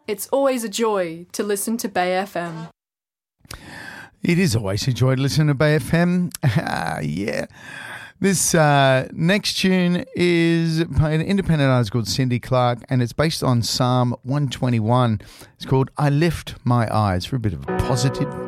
It's always a joy to listen to Bay FM. It is always a joy to listen to Bay FM. Yeah. This next tune is by an independent artist called Cindy Clark, and it's based on Psalm 121. It's called I Lift My Eyes, for a bit of a positive